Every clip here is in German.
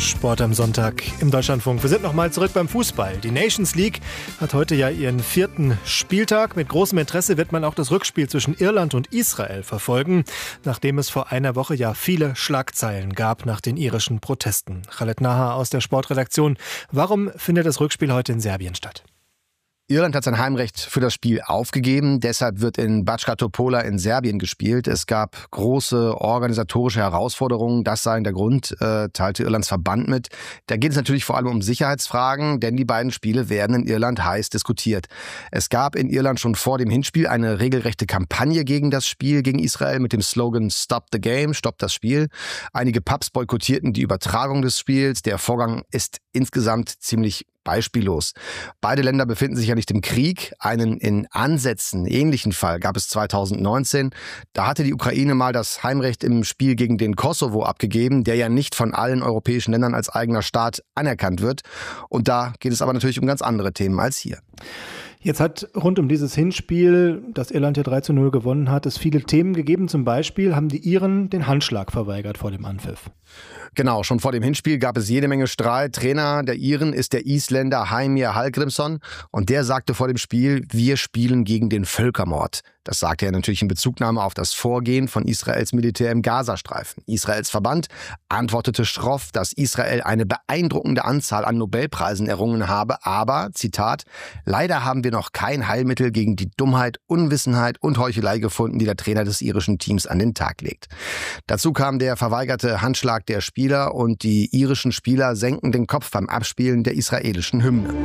Sport am Sonntag im Deutschlandfunk. Wir sind nochmal zurück beim Fußball. Die Nations League hat heute ja ihren 4. Spieltag. Mit großem Interesse wird man auch das Rückspiel zwischen Irland und Israel verfolgen, nachdem es vor einer Woche ja viele Schlagzeilen gab nach den irischen Protesten. Khaled Naha aus der Sportredaktion. Warum findet das Rückspiel heute in Serbien statt? Irland hat sein Heimrecht für das Spiel aufgegeben, deshalb wird in Bačka Topola in Serbien gespielt. Es gab große organisatorische Herausforderungen, das sei der Grund, teilte Irlands Verband mit. Da geht es natürlich vor allem um Sicherheitsfragen, denn die beiden Spiele werden in Irland heiß diskutiert. Es gab in Irland schon vor dem Hinspiel eine regelrechte Kampagne gegen das Spiel gegen Israel mit dem Slogan Stop the Game, Stopp das Spiel. Einige Pubs boykottierten die Übertragung des Spiels. Der Vorgang ist insgesamt ziemlich beispiellos. Beide Länder befinden sich ja nicht im Krieg. Einen in Ansätzen ähnlichen Fall gab es 2019. Da hatte die Ukraine mal das Heimrecht im Spiel gegen den Kosovo abgegeben, der ja nicht von allen europäischen Ländern als eigener Staat anerkannt wird. Und da geht es aber natürlich um ganz andere Themen als hier. Jetzt hat rund um dieses Hinspiel, das Irland ja 3:0 gewonnen hat, es viele Themen gegeben. Zum Beispiel haben die Iren den Handschlag verweigert vor dem Anpfiff. Genau, schon vor dem Hinspiel gab es jede Menge Streit. Trainer der Iren ist der Isländer Heimir Hallgrímsson und der sagte vor dem Spiel, wir spielen gegen den Völkermord. Das sagte er natürlich in Bezugnahme auf das Vorgehen von Israels Militär im Gazastreifen. Israels Verband antwortete schroff, dass Israel eine beeindruckende Anzahl an Nobelpreisen errungen habe, aber, Zitat, leider haben wir noch kein Heilmittel gegen die Dummheit, Unwissenheit und Heuchelei gefunden, die der Trainer des irischen Teams an den Tag legt. Dazu kam der verweigerte Handschlag der Spieler und die irischen Spieler senken den Kopf beim Abspielen der israelischen Hymne.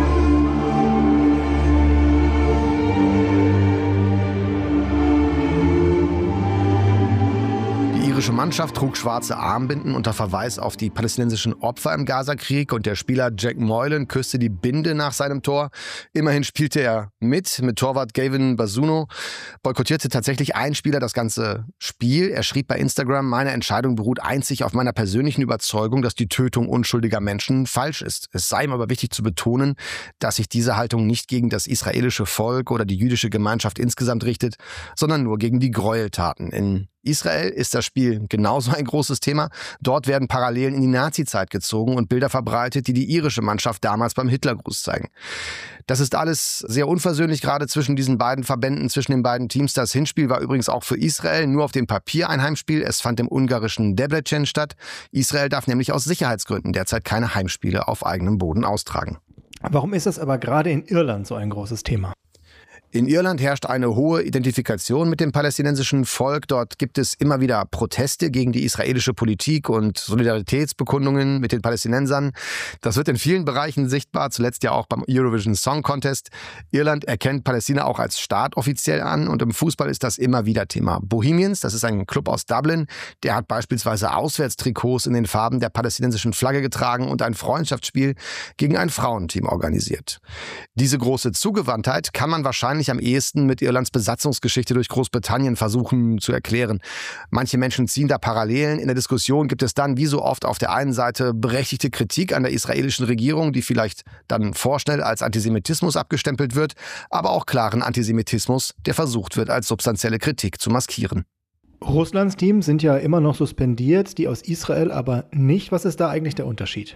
Die irische Mannschaft trug schwarze Armbinden unter Verweis auf die palästinensischen Opfer im Gazakrieg und der Spieler Jack Moylan küsste die Binde nach seinem Tor. Immerhin spielte er mit Torwart Gavin Bazunu. Boykottierte tatsächlich ein Spieler das ganze Spiel. Er schrieb bei Instagram, meine Entscheidung beruht einzig auf meiner persönlichen Überzeugung, dass die Tötung unschuldiger Menschen falsch ist. Es sei ihm aber wichtig zu betonen, dass sich diese Haltung nicht gegen das israelische Volk oder die jüdische Gemeinschaft insgesamt richtet, sondern nur gegen die Gräueltaten. In Israel ist das Spiel genauso ein großes Thema. Dort werden Parallelen in die Nazizeit gezogen und Bilder verbreitet, die die irische Mannschaft damals beim Hitlergruß zeigen. Das ist alles sehr unversöhnlich, gerade zwischen diesen beiden Verbänden, zwischen den beiden Teams. Das Hinspiel war übrigens auch für Israel nur auf dem Papier ein Heimspiel. Es fand im ungarischen Debrecen statt. Israel darf nämlich aus Sicherheitsgründen derzeit keine Heimspiele auf eigenem Boden austragen. Warum ist das aber gerade in Irland so ein großes Thema? In Irland herrscht eine hohe Identifikation mit dem palästinensischen Volk. Dort gibt es immer wieder Proteste gegen die israelische Politik und Solidaritätsbekundungen mit den Palästinensern. Das wird in vielen Bereichen sichtbar, zuletzt ja auch beim Eurovision Song Contest. Irland erkennt Palästina auch als Staat offiziell an und im Fußball ist das immer wieder Thema. Bohemians, das ist ein Club aus Dublin, der hat beispielsweise Auswärtstrikots in den Farben der palästinensischen Flagge getragen und ein Freundschaftsspiel gegen ein Frauenteam organisiert. Diese große Zugewandtheit kann man wahrscheinlich am ehesten mit Irlands Besatzungsgeschichte durch Großbritannien versuchen zu erklären. Manche Menschen ziehen da Parallelen. In der Diskussion gibt es dann, wie so oft, auf der einen Seite berechtigte Kritik an der israelischen Regierung, die vielleicht dann vorschnell als Antisemitismus abgestempelt wird, aber auch klaren Antisemitismus, der versucht wird, als substanzielle Kritik zu maskieren. Russlands Teams sind ja immer noch suspendiert, die aus Israel aber nicht. Was ist da eigentlich der Unterschied?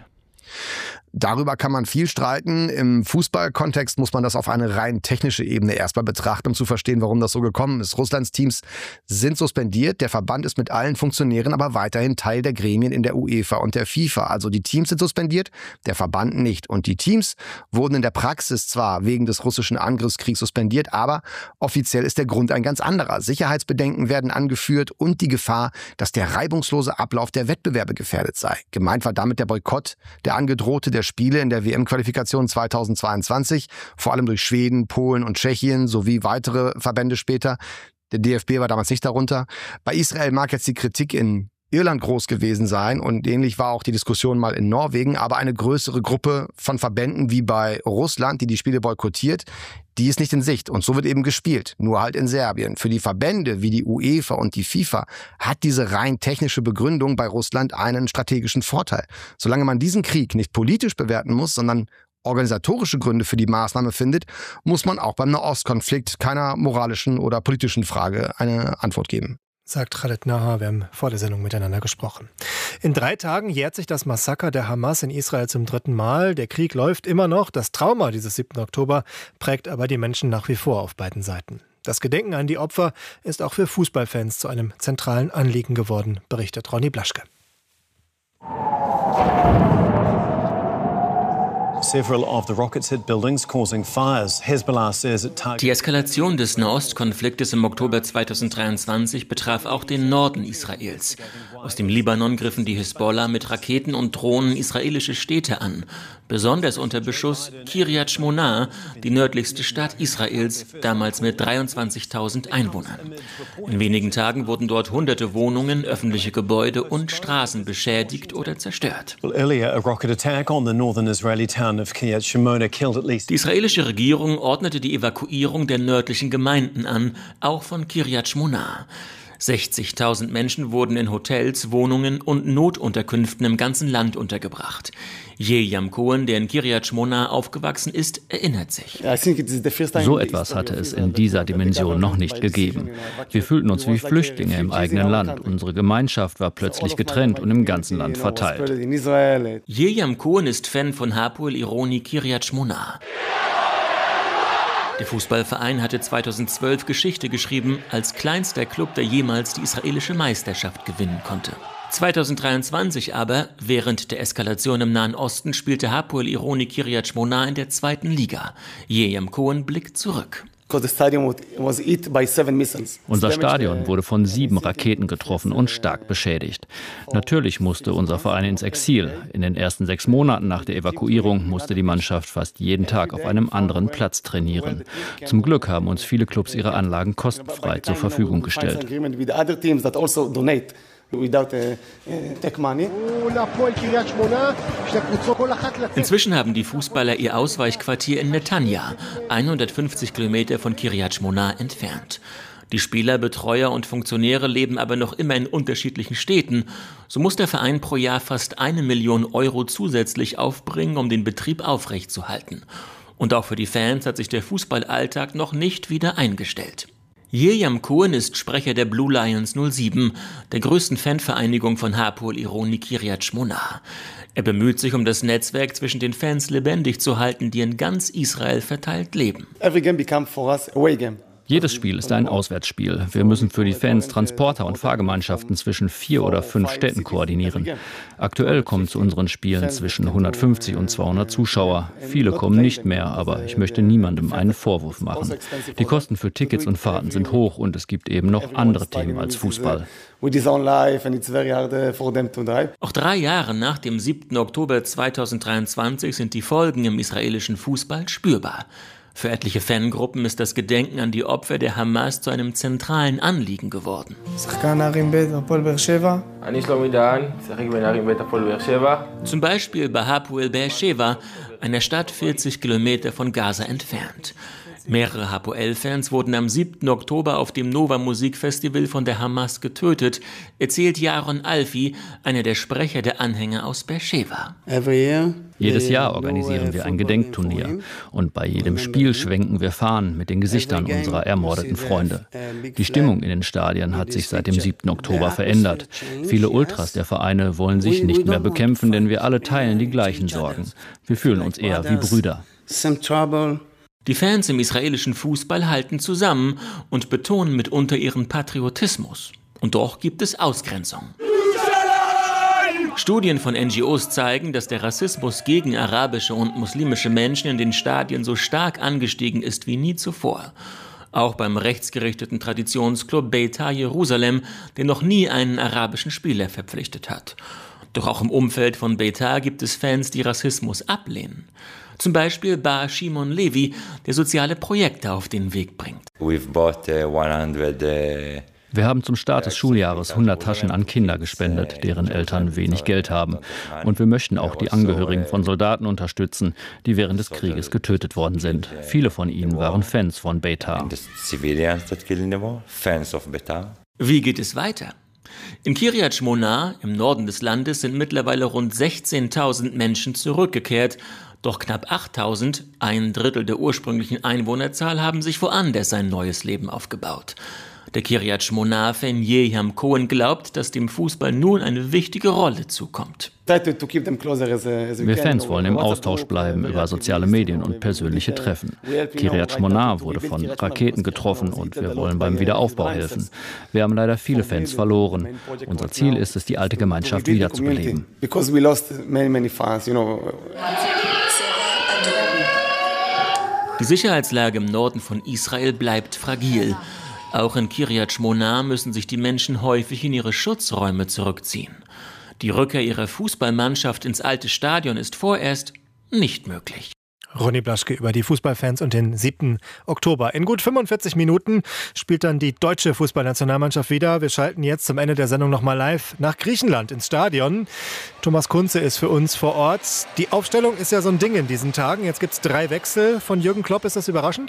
Darüber kann man viel streiten. Im Fußballkontext muss man das auf eine rein technische Ebene erstmal betrachten, um zu verstehen, warum das so gekommen ist. Russlands Teams sind suspendiert. Der Verband ist mit allen Funktionären aber weiterhin Teil der Gremien in der UEFA und der FIFA. Also die Teams sind suspendiert, der Verband nicht. Und die Teams wurden in der Praxis zwar wegen des russischen Angriffskriegs suspendiert, aber offiziell ist der Grund ein ganz anderer. Sicherheitsbedenken werden angeführt und die Gefahr, dass der reibungslose Ablauf der Wettbewerbe gefährdet sei. Gemeint war damit der Boykott, der angedrohte der Spiele in der WM-Qualifikation 2022, vor allem durch Schweden, Polen und Tschechien sowie weitere Verbände später. Der DFB war damals nicht darunter. Bei Israel mag jetzt die Kritik in Irland groß gewesen sein und ähnlich war auch die Diskussion mal in Norwegen, aber eine größere Gruppe von Verbänden wie bei Russland, die die Spiele boykottiert, die ist nicht in Sicht und so wird eben gespielt, nur halt in Serbien. Für die Verbände wie die UEFA und die FIFA hat diese rein technische Begründung bei Russland einen strategischen Vorteil. Solange man diesen Krieg nicht politisch bewerten muss, sondern organisatorische Gründe für die Maßnahme findet, muss man auch beim Nahostkonflikt keiner moralischen oder politischen Frage eine Antwort geben. sagt Khaled Nahar. Wir haben vor der Sendung miteinander gesprochen. In 3 Tagen jährt sich das Massaker der Hamas in Israel zum 3. Mal. Der Krieg läuft immer noch. Das Trauma dieses 7. Oktober prägt aber die Menschen nach wie vor auf beiden Seiten. Das Gedenken an die Opfer ist auch für Fußballfans zu einem zentralen Anliegen geworden, berichtet Ronny Blaschke. Die Eskalation des Nahostkonfliktes im Oktober 2023 betraf auch den Norden Israels. Aus dem Libanon griffen die Hisbollah mit Raketen und Drohnen israelische Städte an. Besonders unter Beschuss Kiryat Shmona, die nördlichste Stadt Israels, damals mit 23.000 Einwohnern. In wenigen Tagen wurden dort hunderte Wohnungen, öffentliche Gebäude und Straßen beschädigt oder zerstört. Die israelische Regierung ordnete die Evakuierung der nördlichen Gemeinden an, auch von Kiryat Shmona. 60.000 Menschen wurden in Hotels, Wohnungen und Notunterkünften im ganzen Land untergebracht. Yeyam Cohen, der in Kiryat Shmona aufgewachsen ist, erinnert sich. So etwas hatte es in dieser Dimension noch nicht gegeben. Wir fühlten uns wie Flüchtlinge im eigenen Land. Unsere Gemeinschaft war plötzlich getrennt und im ganzen Land verteilt. Yeyam Cohen ist Fan von Hapoel Ironi Kiryat Shmona. Der Fußballverein hatte 2012 Geschichte geschrieben, als kleinster Club, der jemals die israelische Meisterschaft gewinnen konnte. 2023 aber, während der Eskalation im Nahen Osten, spielte Hapoel Ironi Kiryat Shmona in der 2. Liga. Yeyam Cohen blickt zurück. Unser Stadion wurde von 7 Raketen getroffen und stark beschädigt. Natürlich musste unser Verein ins Exil. In den ersten 6 Monaten nach der Evakuierung musste die Mannschaft fast jeden Tag auf einem anderen Platz trainieren. Zum Glück haben uns viele Clubs ihre Anlagen kostenfrei zur Verfügung gestellt. Inzwischen haben die Fußballer ihr Ausweichquartier in Netanya, 150 Kilometer von Kiryat Shmona entfernt. Die Spieler, Betreuer und Funktionäre leben aber noch immer in unterschiedlichen Städten. So muss der Verein pro Jahr fast 1 Million Euro zusätzlich aufbringen, um den Betrieb aufrechtzuerhalten. Und auch für die Fans hat sich der Fußballalltag noch nicht wieder eingestellt. Yeyam Cohen ist Sprecher der Blue Lions 07, der größten Fanvereinigung von Hapoel Ironi Kiryat Shmona. Er bemüht sich um das Netzwerk zwischen den Fans lebendig zu halten, die in ganz Israel verteilt leben. Jedes Spiel ist ein Auswärtsspiel. Wir müssen für die Fans Transporter und Fahrgemeinschaften zwischen 4 oder 5 Städten koordinieren. Aktuell kommen zu unseren Spielen zwischen 150 und 200 Zuschauer. Viele kommen nicht mehr, aber ich möchte niemandem einen Vorwurf machen. Die Kosten für Tickets und Fahrten sind hoch und es gibt eben noch andere Themen als Fußball. Auch 3 Jahre nach dem 7. Oktober 2023 sind die Folgen im israelischen Fußball spürbar. Für etliche Fangruppen ist das Gedenken an die Opfer der Hamas zu einem zentralen Anliegen geworden. Zum Beispiel bei Hapoel Be'er-Sheva, einer Stadt 40 Kilometer von Gaza entfernt. Mehrere Hapoel-Fans wurden am 7. Oktober auf dem Nova-Musikfestival von der Hamas getötet, erzählt Yaron Alfi, einer der Sprecher der Anhänger aus Be'er-Sheva. Jedes Jahr organisieren wir ein Gedenkturnier und bei jedem Spiel schwenken wir Fahnen mit den Gesichtern unserer ermordeten Freunde. Die Stimmung in den Stadien hat sich seit dem 7. Oktober verändert. Viele Ultras der Vereine wollen sich nicht mehr bekämpfen, denn wir alle teilen die gleichen Sorgen. Wir fühlen uns eher wie Brüder. Die Fans im israelischen Fußball halten zusammen und betonen mitunter ihren Patriotismus. Und doch gibt es Ausgrenzung. Studien von NGOs zeigen, dass der Rassismus gegen arabische und muslimische Menschen in den Stadien so stark angestiegen ist wie nie zuvor. Auch beim rechtsgerichteten Traditionsclub Beitar Jerusalem, der noch nie einen arabischen Spieler verpflichtet hat. Doch auch im Umfeld von Beitar gibt es Fans, die Rassismus ablehnen. Zum Beispiel Bar Shimon Levi, der soziale Projekte auf den Weg bringt. Wir haben zum Start des Schuljahres 100 Taschen an Kinder gespendet, deren Eltern wenig Geld haben. Und wir möchten auch die Angehörigen von Soldaten unterstützen, die während des Krieges getötet worden sind. Viele von ihnen waren Fans von Beitar. Wie geht es weiter? In Kiryat Shmona, im Norden des Landes, sind mittlerweile rund 16.000 Menschen zurückgekehrt. Doch knapp 8.000, 1/3 der ursprünglichen Einwohnerzahl, haben sich woanders ein neues Leben aufgebaut. Der Kiryat Shmona-Fan Yehiam Cohen glaubt, dass dem Fußball nun eine wichtige Rolle zukommt. Wir Fans wollen im Austausch bleiben über soziale Medien und persönliche Treffen. Kiryat Shmona wurde von Raketen getroffen und wir wollen beim Wiederaufbau helfen. Wir haben leider viele Fans verloren. Unser Ziel ist es, die alte Gemeinschaft wiederzubeleben. Die Sicherheitslage im Norden von Israel bleibt fragil. Auch in Kiryat Shmona müssen sich die Menschen häufig in ihre Schutzräume zurückziehen. Die Rückkehr ihrer Fußballmannschaft ins alte Stadion ist vorerst nicht möglich. Ronny Blaschke über die Fußballfans und den 7. Oktober. In gut 45 Minuten spielt dann die deutsche Fußballnationalmannschaft wieder. Wir schalten jetzt zum Ende der Sendung nochmal live nach Griechenland ins Stadion. Thomas Kunze ist für uns vor Ort. Die Aufstellung ist ja so ein Ding in diesen Tagen. Jetzt gibt es 3 Wechsel von Jürgen Klopp. Ist das überraschend?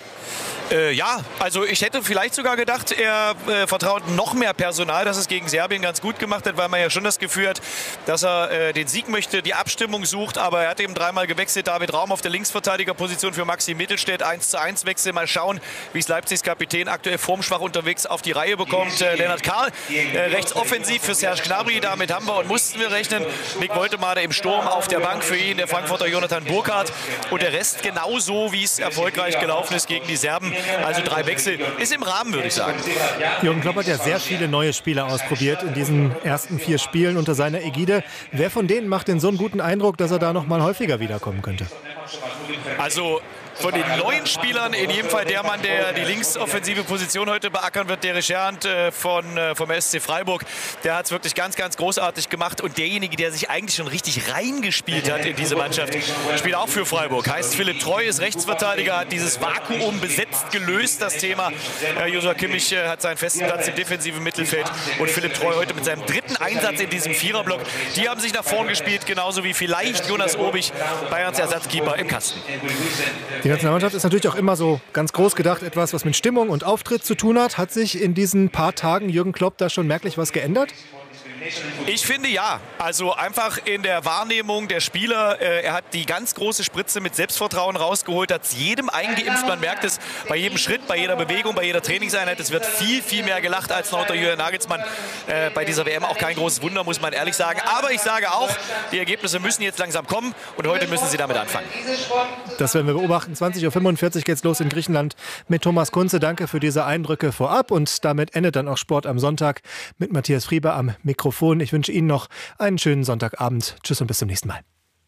Ja, also ich hätte vielleicht sogar gedacht, er vertraut noch mehr Personal, dass es gegen Serbien ganz gut gemacht hat, weil man ja schon das Gefühl hat, dass er den Sieg möchte, die Abstimmung sucht, aber er hat eben 3-mal gewechselt. David Raum auf der Linksverteidigerposition für Maxi Mittelstädt, 1:1 Wechsel. Mal schauen, wie es Leipzigs Kapitän aktuell formschwach unterwegs auf die Reihe bekommt. Lennart Kahl rechts offensiv für Serge Gnabry, damit haben wir und mussten wir rechnen. Nick Woltemade im Sturm, auf der Bank für ihn der Frankfurter Jonathan Burkhardt und der Rest genauso, wie es erfolgreich gelaufen ist gegen die Serben. Also 3 Wechsel ist im Rahmen, würde ich sagen. Jürgen Klopp hat ja sehr viele neue Spieler ausprobiert in diesen ersten 4 Spielen unter seiner Ägide. Wer von denen macht denn so einen guten Eindruck, dass er da noch mal häufiger wiederkommen könnte? Also von den neuen Spielern in jedem Fall der Mann, der die linksoffensive Position heute beackern wird, der Rechernt vom SC Freiburg. Der hat es wirklich ganz, ganz großartig gemacht. Und derjenige, der sich eigentlich schon richtig reingespielt hat in diese Mannschaft, spielt auch für Freiburg. Heißt Philipp Treu, ist Rechtsverteidiger, hat dieses Vakuum besetzt, gelöst, das Thema. Joshua Kimmich hat seinen festen Platz im defensiven Mittelfeld. Und Philipp Treu heute mit seinem 3. Einsatz in diesem Viererblock. Die haben sich nach vorn gespielt, genauso wie vielleicht Jonas Obich, Bayerns Ersatzkeeper, im Kasten. Die Nationalmannschaft ist natürlich auch immer so ganz groß gedacht, etwas, was mit Stimmung und Auftritt zu tun hat. Hat sich in diesen paar Tagen Jürgen Klopp da schon merklich was geändert? Ich finde ja, also einfach in der Wahrnehmung der Spieler, er hat die ganz große Spritze mit Selbstvertrauen rausgeholt, hat es jedem eingeimpft, man merkt es bei jedem Schritt, bei jeder Bewegung, bei jeder Trainingseinheit, es wird viel, viel mehr gelacht als noch unter Julian Nagelsmann. Bei dieser WM auch kein großes Wunder, muss man ehrlich sagen, aber ich sage auch, die Ergebnisse müssen jetzt langsam kommen und heute müssen sie damit anfangen. Das werden wir beobachten, 20:45 Uhr geht's los in Griechenland mit Thomas Kunze. Danke für diese Eindrücke vorab und damit endet dann auch Sport am Sonntag mit Matthias Frieber am Mikrofon. Ich wünsche Ihnen noch einen schönen Sonntagabend. Tschüss und bis zum nächsten Mal.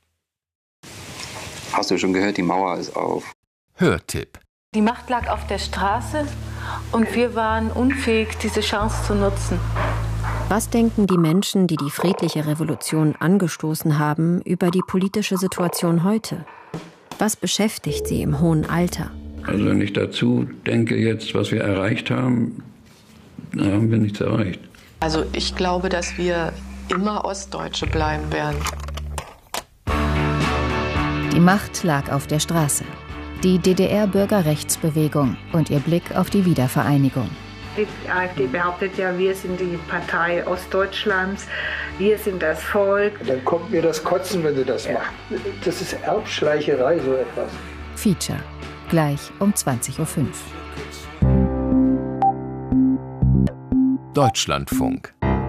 Hast du schon gehört, die Mauer ist auf. Hörtipp. Die Macht lag auf der Straße und wir waren unfähig, diese Chance zu nutzen. Was denken die Menschen, die die friedliche Revolution angestoßen haben, über die politische Situation heute? Was beschäftigt sie im hohen Alter? Also wenn ich dazu denke jetzt, was wir erreicht haben, da haben wir nichts erreicht. Also ich glaube, dass wir immer Ostdeutsche bleiben werden. Die Macht lag auf der Straße. Die DDR-Bürgerrechtsbewegung und ihr Blick auf die Wiedervereinigung. Die AfD behauptet ja, wir sind die Partei Ostdeutschlands, wir sind das Volk. Dann kommt mir das Kotzen, wenn sie das macht. Das ist Erbschleicherei, so etwas. Feature. Gleich um 20:05 Uhr. Deutschlandfunk.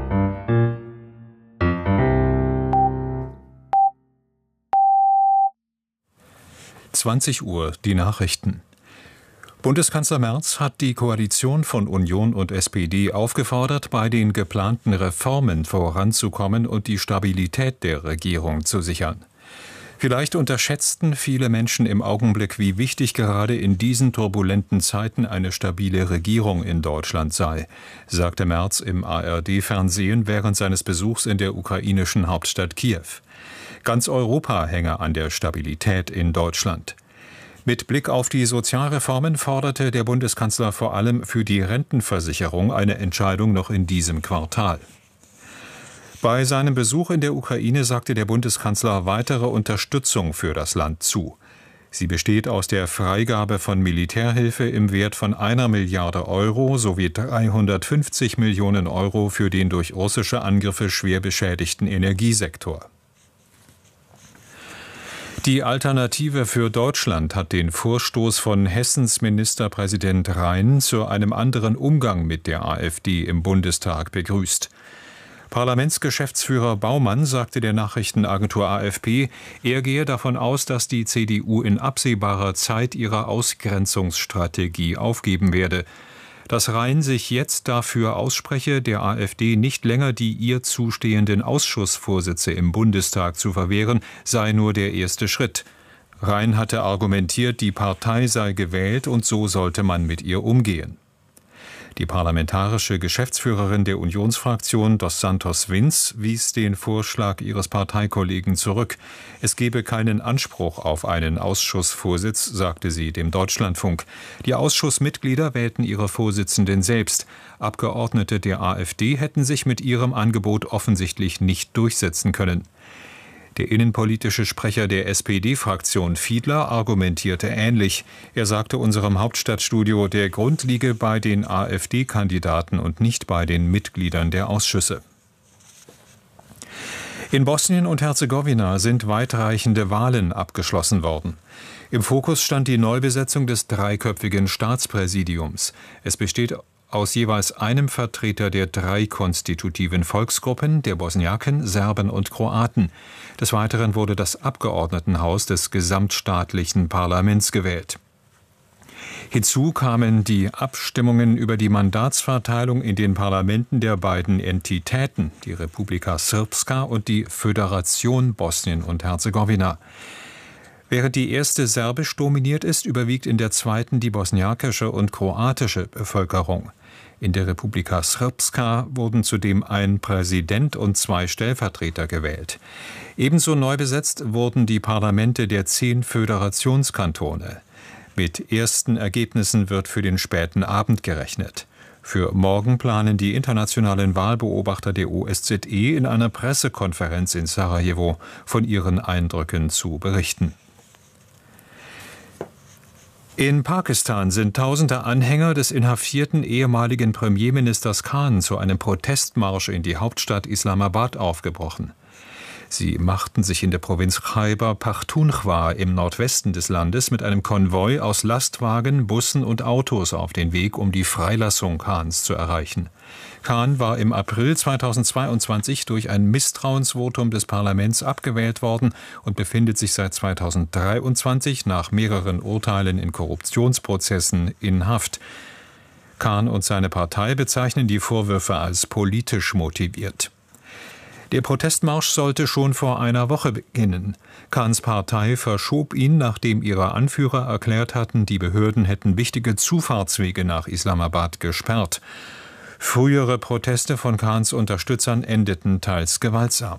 Uhr, die Nachrichten. Bundeskanzler Merz hat die Koalition von Union und SPD aufgefordert, bei den geplanten Reformen voranzukommen und die Stabilität der Regierung zu sichern. Vielleicht unterschätzten viele Menschen im Augenblick, wie wichtig gerade in diesen turbulenten Zeiten eine stabile Regierung in Deutschland sei, sagte Merz im ARD-Fernsehen während seines Besuchs in der ukrainischen Hauptstadt Kiew. Ganz Europa hänge an der Stabilität in Deutschland. Mit Blick auf die Sozialreformen forderte der Bundeskanzler vor allem für die Rentenversicherung eine Entscheidung noch in diesem Quartal. Bei seinem Besuch in der Ukraine sagte der Bundeskanzler weitere Unterstützung für das Land zu. Sie besteht aus der Freigabe von Militärhilfe im Wert von 1 Milliarde Euro sowie 350 Millionen Euro für den durch russische Angriffe schwer beschädigten Energiesektor. Die Alternative für Deutschland hat den Vorstoß von Hessens Ministerpräsident Rhein zu einem anderen Umgang mit der AfD im Bundestag begrüßt. Parlamentsgeschäftsführer Baumann sagte der Nachrichtenagentur AFP, er gehe davon aus, dass die CDU in absehbarer Zeit ihre Ausgrenzungsstrategie aufgeben werde. Dass Rhein sich jetzt dafür ausspreche, der AfD nicht länger die ihr zustehenden Ausschussvorsitze im Bundestag zu verwehren, sei nur der erste Schritt. Rhein hatte argumentiert, die Partei sei gewählt und so sollte man mit ihr umgehen. Die parlamentarische Geschäftsführerin der Unionsfraktion Dos Santos Vins wies den Vorschlag ihres Parteikollegen zurück. Es gebe keinen Anspruch auf einen Ausschussvorsitz, sagte sie dem Deutschlandfunk. Die Ausschussmitglieder wählten ihre Vorsitzenden selbst. Abgeordnete der AfD hätten sich mit ihrem Angebot offensichtlich nicht durchsetzen können. Der innenpolitische Sprecher der SPD-Fraktion Fiedler argumentierte ähnlich. Er sagte unserem Hauptstadtstudio, der Grund liege bei den AfD-Kandidaten und nicht bei den Mitgliedern der Ausschüsse. In Bosnien und Herzegowina sind weitreichende Wahlen abgeschlossen worden. Im Fokus stand die Neubesetzung des dreiköpfigen Staatspräsidiums. Es besteht aus jeweils einem Vertreter der drei konstitutiven Volksgruppen, der Bosniaken, Serben und Kroaten. Des Weiteren wurde das Abgeordnetenhaus des gesamtstaatlichen Parlaments gewählt. Hinzu kamen die Abstimmungen über die Mandatsverteilung in den Parlamenten der beiden Entitäten, die Republika Srpska und die Föderation Bosnien und Herzegowina. Während die erste serbisch dominiert ist, überwiegt in der zweiten die bosniakische und kroatische Bevölkerung. In der Republika Srpska wurden zudem ein Präsident und 2 Stellvertreter gewählt. Ebenso neu besetzt wurden die Parlamente der 10 Föderationskantone. Mit ersten Ergebnissen wird für den späten Abend gerechnet. Für morgen planen die internationalen Wahlbeobachter der OSZE in einer Pressekonferenz in Sarajevo von ihren Eindrücken zu berichten. In Pakistan sind tausende Anhänger des inhaftierten ehemaligen Premierministers Khan zu einem Protestmarsch in die Hauptstadt Islamabad aufgebrochen. Sie machten sich in der Provinz Khyber Pakhtunkhwa im Nordwesten des Landes mit einem Konvoi aus Lastwagen, Bussen und Autos auf den Weg, um die Freilassung Khans zu erreichen. Khan war im April 2022 durch ein Misstrauensvotum des Parlaments abgewählt worden und befindet sich seit 2023 nach mehreren Urteilen in Korruptionsprozessen in Haft. Khan und seine Partei bezeichnen die Vorwürfe als politisch motiviert. Der Protestmarsch sollte schon vor einer Woche beginnen. Khans Partei verschob ihn, nachdem ihre Anführer erklärt hatten, die Behörden hätten wichtige Zufahrtswege nach Islamabad gesperrt. Frühere Proteste von Khans Unterstützern endeten teils gewaltsam.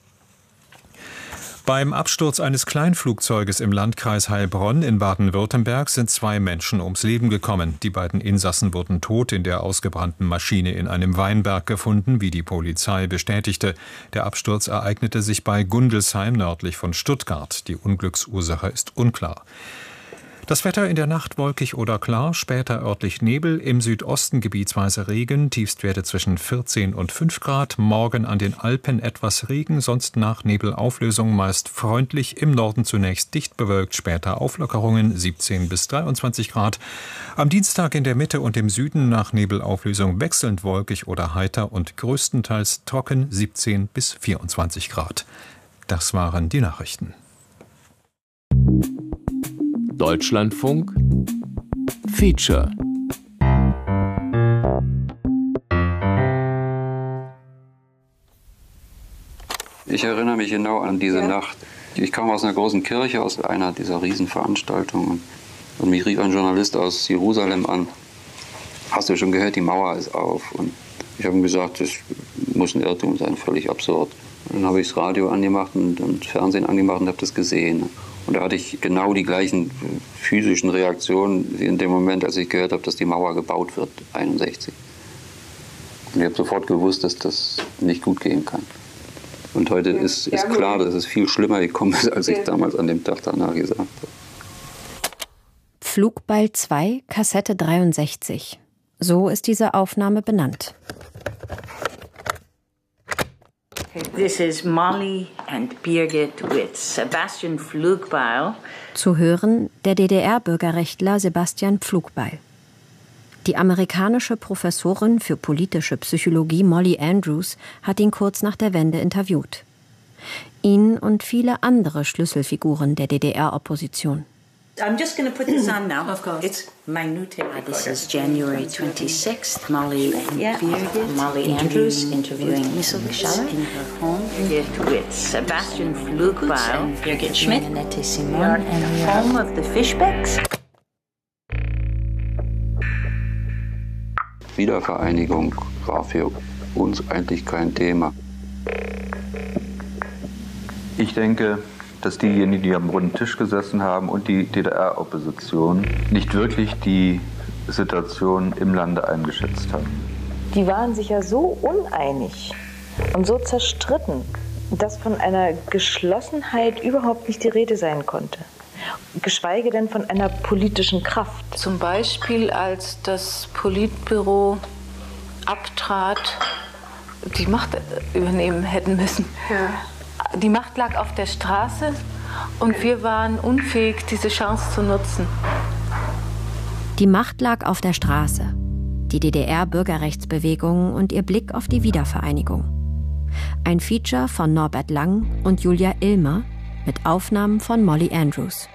Beim Absturz eines Kleinflugzeuges im Landkreis Heilbronn in Baden-Württemberg sind 2 Menschen ums Leben gekommen. Die beiden Insassen wurden tot in der ausgebrannten Maschine in einem Weinberg gefunden, wie die Polizei bestätigte. Der Absturz ereignete sich bei Gundelsheim nördlich von Stuttgart. Die Unglücksursache ist unklar. Das Wetter in der Nacht wolkig oder klar, später örtlich Nebel, im Südosten gebietsweise Regen, Tiefstwerte zwischen 14 und 5 Grad, morgen an den Alpen etwas Regen, sonst nach Nebelauflösung meist freundlich, im Norden zunächst dicht bewölkt, später Auflockerungen 17 bis 23 Grad. Am Dienstag in der Mitte und im Süden nach Nebelauflösung wechselnd wolkig oder heiter und größtenteils trocken 17 bis 24 Grad. Das waren die Nachrichten. Deutschlandfunk Feature. Ich erinnere mich genau an diese Nacht. Ich kam aus einer großen Kirche, aus einer dieser Riesenveranstaltungen. Und mich rief ein Journalist aus Jerusalem an. Hast du schon gehört, die Mauer ist auf? Und ich habe ihm gesagt, das muss ein Irrtum sein, völlig absurd. Und dann habe ich das Radio angemacht und Fernsehen angemacht und habe das gesehen. Und da hatte ich genau die gleichen physischen Reaktionen wie in dem Moment, als ich gehört habe, dass die Mauer gebaut wird, 1961. Und ich habe sofort gewusst, dass das nicht gut gehen kann. Und heute ist klar, dass es viel schlimmer gekommen ist, als ich damals an dem Tag danach gesagt habe. Flugball 2, Kassette 63. So ist diese Aufnahme benannt. This is Molly and Birgit with Sebastian Pflugbeil. Zu hören der DDR-Bürgerrechtler Sebastian Pflugbeil. Die amerikanische Professorin für politische Psychologie Molly Andrews hat ihn kurz nach der Wende interviewt. Ihn und viele andere Schlüsselfiguren der DDR-Opposition. I'm just going to put this on now. Of course. It's my new tape recorder. This is January 26th. Molly and Birgit. Molly Andrews interviewing Missel Schaller in her home with Sebastian Pflugbeil and Birgit Schmidt. Annette Simon and the home of the Fischbecks. Wiedervereinigung war für uns eigentlich kein Thema. Ich denke, dass diejenigen, die am runden Tisch gesessen haben und die DDR-Opposition nicht wirklich die Situation im Lande eingeschätzt haben. Die waren sich ja so uneinig und so zerstritten, dass von einer Geschlossenheit überhaupt nicht die Rede sein konnte. Geschweige denn von einer politischen Kraft. Zum Beispiel, als das Politbüro abtrat, die Macht übernehmen hätten müssen. Ja. Die Macht lag auf der Straße und wir waren unfähig, diese Chance zu nutzen. Die Macht lag auf der Straße. Die DDR-Bürgerrechtsbewegung und ihr Blick auf die Wiedervereinigung. Ein Feature von Norbert Lang und Julia Illmer mit Aufnahmen von Molly Andrews.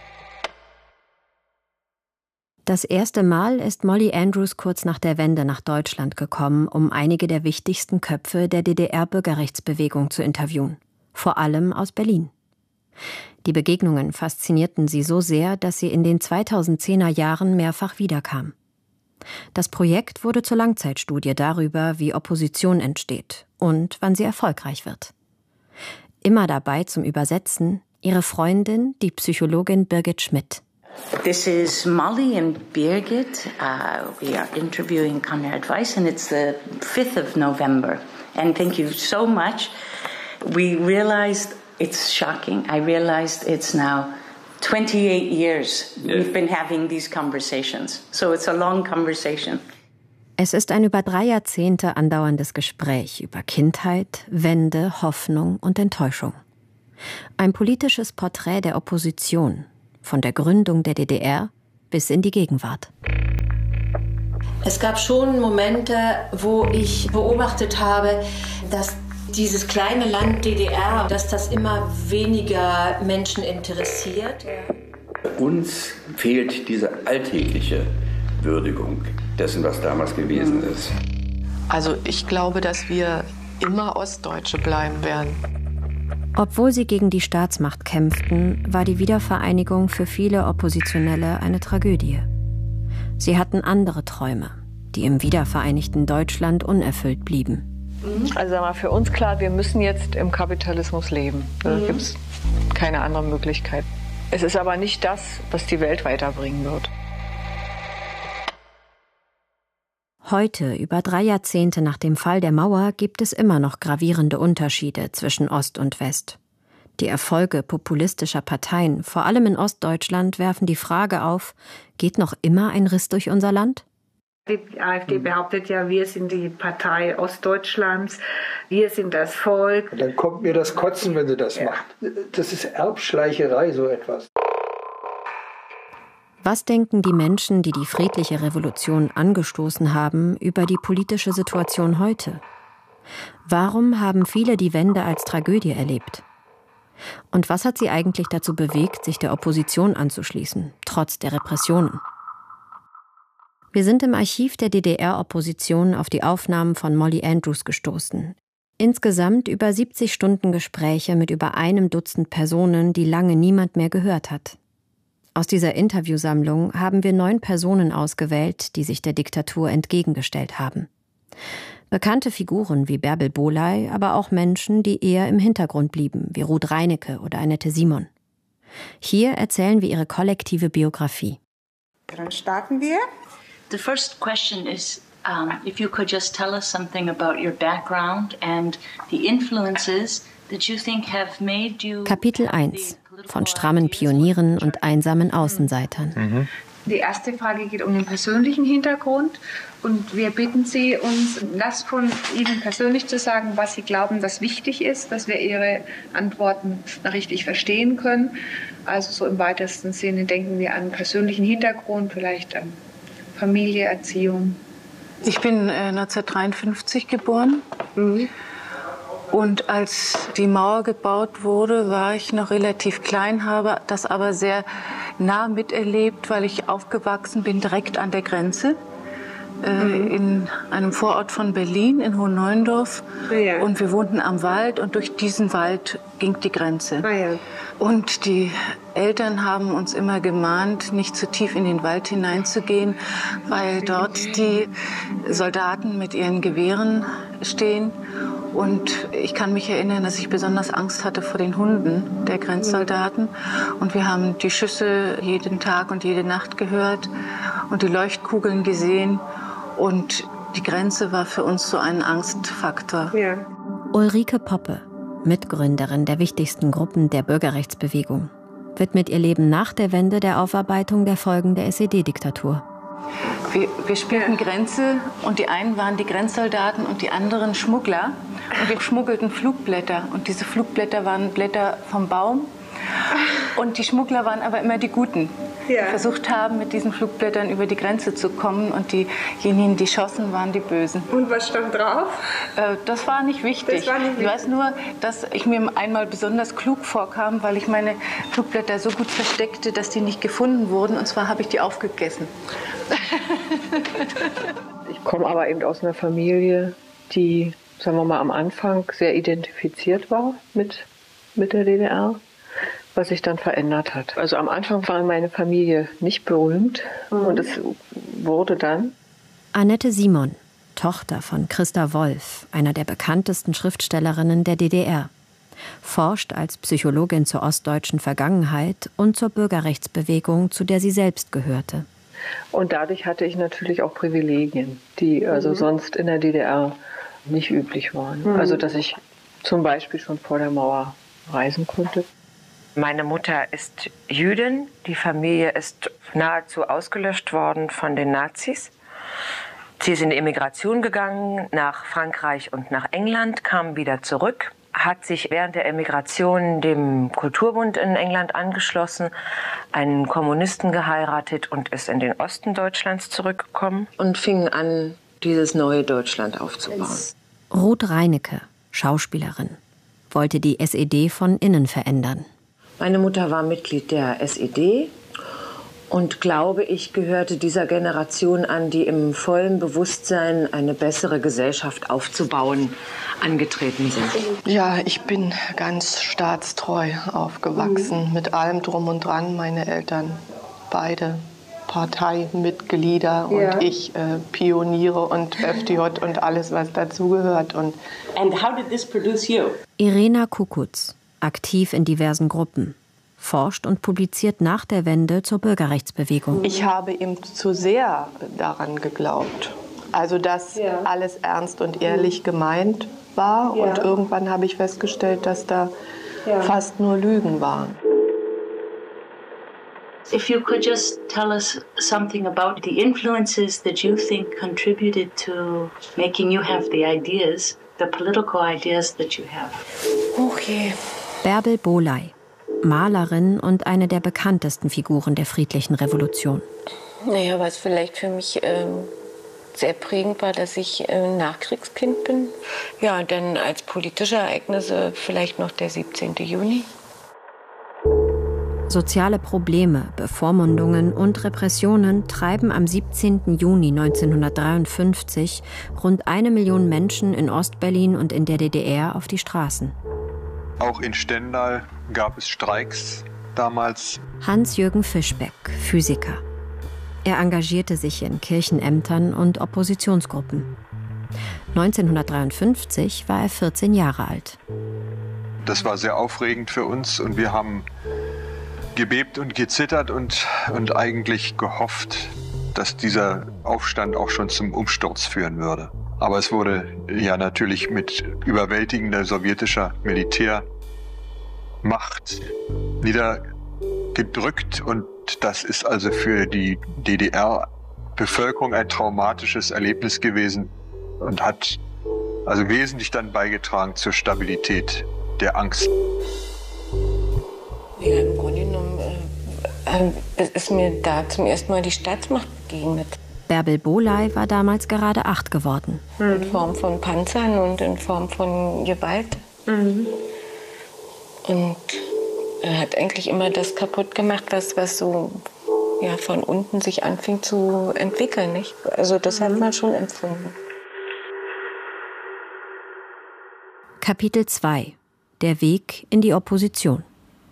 Das erste Mal ist Molly Andrews kurz nach der Wende nach Deutschland gekommen, um einige der wichtigsten Köpfe der DDR-Bürgerrechtsbewegung zu interviewen. Vor allem aus Berlin. Die Begegnungen faszinierten sie so sehr, dass sie in den 2010er Jahren mehrfach wiederkam. Das Projekt wurde zur Langzeitstudie darüber, wie Opposition entsteht und wann sie erfolgreich wird. Immer dabei zum Übersetzen ihre Freundin, die Psychologin Birgit Schmidt. This is Molly and Birgit. We are interviewing Conrad Weiss, and it's the 5th of November. And thank you so much. We realized it's shocking. I realized it's now 28 years we've been having these conversations. So it's a long conversation. Es ist ein über 3 Jahrzehnte andauerndes Gespräch über Kindheit, Wende, Hoffnung und Enttäuschung. Ein politisches Porträt der Opposition, von der Gründung der DDR bis in die Gegenwart. Es gab schon Momente, wo ich beobachtet habe, dass dieses kleine Land DDR, dass das immer weniger Menschen interessiert. Uns fehlt diese alltägliche Würdigung dessen, was damals gewesen ist. Also ich glaube, dass wir immer Ostdeutsche bleiben werden. Obwohl sie gegen die Staatsmacht kämpften, war die Wiedervereinigung für viele Oppositionelle eine Tragödie. Sie hatten andere Träume, die im wiedervereinigten Deutschland unerfüllt blieben. Also sagen wir für uns klar, wir müssen jetzt im Kapitalismus leben. Da gibt es keine andere Möglichkeit. Es ist aber nicht das, was die Welt weiterbringen wird. Heute, über 3 Jahrzehnte nach dem Fall der Mauer, gibt es immer noch gravierende Unterschiede zwischen Ost und West. Die Erfolge populistischer Parteien, vor allem in Ostdeutschland, werfen die Frage auf, geht noch immer ein Riss durch unser Land? Die AfD behauptet ja, wir sind die Partei Ostdeutschlands, wir sind das Volk. Und dann kommt mir das Kotzen, wenn sie das macht. Das ist Erbschleicherei, so etwas. Was denken die Menschen, die die friedliche Revolution angestoßen haben, über die politische Situation heute? Warum haben viele die Wende als Tragödie erlebt? Und was hat sie eigentlich dazu bewegt, sich der Opposition anzuschließen, trotz der Repressionen? Wir sind im Archiv der DDR-Opposition auf die Aufnahmen von Molly Andrews gestoßen. Insgesamt über 70 Stunden Gespräche mit über 1 Dutzend Personen, die lange niemand mehr gehört hat. Aus dieser Interviewsammlung haben wir 9 Personen ausgewählt, die sich der Diktatur entgegengestellt haben. Bekannte Figuren wie Bärbel Bohley, aber auch Menschen, die eher im Hintergrund blieben, wie Ruth Reinecke oder Annette Simon. Hier erzählen wir ihre kollektive Biografie. Dann starten wir. The first question is, if you could just tell us something about your background and the influences that you think have made you... Kapitel 1. Von strammen Pionieren und einsamen Außenseitern. Die erste Frage geht um den persönlichen Hintergrund. Und wir bitten Sie, uns das von Ihnen persönlich zu sagen, was Sie glauben, dass wichtig ist, dass wir Ihre Antworten richtig verstehen können. Also so im weitesten Sinne denken wir an persönlichen Hintergrund, vielleicht an Familie, Erziehung. Ich bin 1953 geboren. Und als die Mauer gebaut wurde, war ich noch relativ klein, habe das aber sehr nah miterlebt, weil ich aufgewachsen bin direkt an der Grenze. In einem Vorort von Berlin, in Hohenneuendorf. Ja. Und wir wohnten am Wald und durch diesen Wald ging die Grenze. Ja. Und die Eltern haben uns immer gemahnt, nicht zu tief in den Wald hineinzugehen, weil dort die Soldaten mit ihren Gewehren stehen. Und ich kann mich erinnern, dass ich besonders Angst hatte vor den Hunden der Grenzsoldaten. Und wir haben die Schüsse jeden Tag und jede Nacht gehört und die Leuchtkugeln gesehen. Und die Grenze war für uns so ein Angstfaktor. Ja. Ulrike Poppe, Mitgründerin der wichtigsten Gruppen der Bürgerrechtsbewegung, widmet ihr Leben nach der Wende der Aufarbeitung der Folgen der SED-Diktatur. Wir spielten Grenze und die einen waren die Grenzsoldaten und die anderen Schmuggler. Und wir schmuggelten Flugblätter und diese Flugblätter waren Blätter vom Baum. Und die Schmuggler waren aber immer die Guten, die versucht haben, mit diesen Flugblättern über die Grenze zu kommen. Und diejenigen, die schossen, waren die Bösen. Und was stand drauf? Das war nicht wichtig. Ich weiß nur, dass ich mir einmal besonders klug vorkam, weil ich meine Flugblätter so gut versteckte, dass die nicht gefunden wurden. Und zwar habe ich die aufgegessen. Ich komme aber eben aus einer Familie, die, sagen wir mal, am Anfang sehr identifiziert war mit der DDR, was sich dann verändert hat. Also am Anfang war meine Familie nicht berühmt und es wurde dann. Annette Simon, Tochter von Christa Wolf, einer der bekanntesten Schriftstellerinnen der DDR, forscht als Psychologin zur ostdeutschen Vergangenheit und zur Bürgerrechtsbewegung, zu der sie selbst gehörte. Und dadurch hatte ich natürlich auch Privilegien, die also sonst in der DDR nicht üblich waren. Also dass ich zum Beispiel schon vor der Mauer reisen konnte. Meine Mutter ist Jüdin. Die Familie ist nahezu ausgelöscht worden von den Nazis. Sie ist in die Emigration gegangen nach Frankreich und nach England, kam wieder zurück, hat sich während der Emigration dem Kulturbund in England angeschlossen, einen Kommunisten geheiratet und ist in den Osten Deutschlands zurückgekommen und fing an, dieses neue Deutschland aufzubauen. Ruth Reinecke, Schauspielerin, wollte die SED von innen verändern. Meine Mutter war Mitglied der SED und, glaube ich, gehörte dieser Generation an, die im vollen Bewusstsein, eine bessere Gesellschaft aufzubauen, angetreten sind. Ja, ich bin ganz staatstreu aufgewachsen, mit allem drum und dran. Meine Eltern, beide Parteimitglieder und ich Pioniere und FDJ und alles, was dazugehört. And how did this produce you? Irena Kukutz, aktiv in diversen Gruppen, forscht und publiziert nach der Wende zur Bürgerrechtsbewegung. Ich habe eben zu sehr daran geglaubt. Also, dass alles ernst und ehrlich gemeint war. Und irgendwann habe ich festgestellt, dass da fast nur Lügen waren. If you could just tell us something about the influences that you think contributed to making you have the ideas, the political ideas that you have. Okay. Bärbel Bohley, Malerin und eine der bekanntesten Figuren der friedlichen Revolution. Naja, was vielleicht für mich sehr prägend war, dass ich Nachkriegskind bin. Ja, und dann als politische Ereignisse vielleicht noch der 17. Juni. Soziale Probleme, Bevormundungen und Repressionen treiben am 17. Juni 1953 rund 1 Million Menschen in Ostberlin und in der DDR auf die Straßen. Auch in Stendal gab es Streiks damals. Hans-Jürgen Fischbeck, Physiker. Er engagierte sich in Kirchenämtern und Oppositionsgruppen. 1953 war er 14 Jahre alt. Das war sehr aufregend für uns und wir haben gebebt und gezittert und eigentlich gehofft, dass dieser Aufstand auch schon zum Umsturz führen würde. Aber es wurde ja natürlich mit überwältigender sowjetischer Militärmacht niedergedrückt und Und das ist also für die DDR-Bevölkerung ein traumatisches Erlebnis gewesen und hat also wesentlich dann beigetragen zur Stabilität der Angst. Ja, im Grunde genommen ist mir da zum ersten Mal die Staatsmacht begegnet. Bärbel Bohley war damals gerade 8 geworden. In Form von Panzern und in Form von Gewalt. Und er hat eigentlich immer das kaputt gemacht, was so von unten sich anfing zu entwickeln. Nicht? Also das hat man schon empfunden. Kapitel 2 – Der Weg in die Opposition.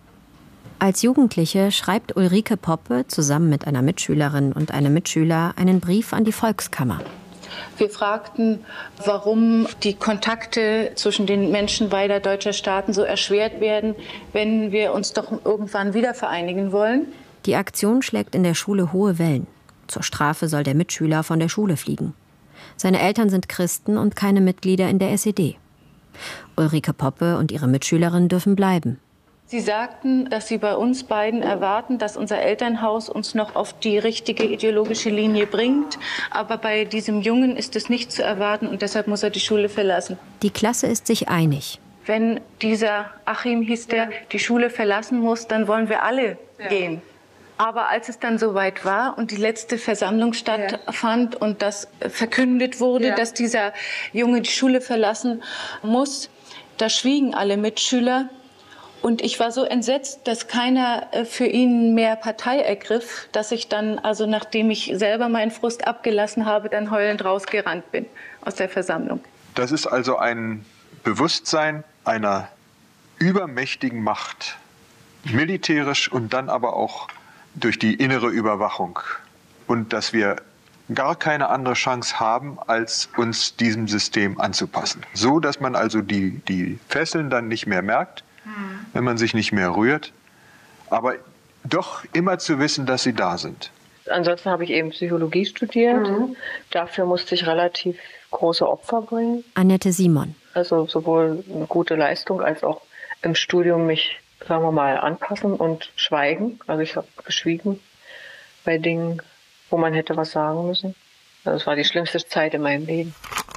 Als Jugendliche schreibt Ulrike Poppe zusammen mit einer Mitschülerin und einem Mitschüler einen Brief an die Volkskammer. Wir fragten, warum die Kontakte zwischen den Menschen beider deutscher Staaten so erschwert werden, wenn wir uns doch irgendwann wieder vereinigen wollen. Die Aktion schlägt in der Schule hohe Wellen. Zur Strafe soll der Mitschüler von der Schule fliegen. Seine Eltern sind Christen und keine Mitglieder in der SED. Ulrike Poppe und ihre Mitschülerin dürfen bleiben. Sie sagten, dass Sie bei uns beiden erwarten, dass unser Elternhaus uns noch auf die richtige ideologische Linie bringt. Aber bei diesem Jungen ist es nicht zu erwarten und deshalb muss er die Schule verlassen. Die Klasse ist sich einig. Wenn dieser Achim, hieß der, die Schule verlassen muss, dann wollen wir alle gehen. Aber als es dann soweit war und die letzte Versammlung stattfand und das verkündet wurde, dass dieser Junge die Schule verlassen muss, da schwiegen alle Mitschüler. Und ich war so entsetzt, dass keiner für ihn mehr Partei ergriff, dass ich dann, also nachdem ich selber meinen Frust abgelassen habe, dann heulend rausgerannt bin aus der Versammlung. Das ist also ein Bewusstsein einer übermächtigen Macht, militärisch und dann aber auch durch die innere Überwachung. Und dass wir gar keine andere Chance haben, als uns diesem System anzupassen. So, dass man also die Fesseln dann nicht mehr merkt, wenn man sich nicht mehr rührt, aber doch immer zu wissen, dass sie da sind. Ansonsten habe ich eben Psychologie studiert. Dafür musste ich relativ große Opfer bringen. Annette Simon. Also sowohl eine gute Leistung als auch im Studium mich, sagen wir mal, anpassen und schweigen. Also ich habe geschwiegen bei Dingen, wo man hätte was sagen müssen. Das war die schlimmste Zeit in meinem Leben.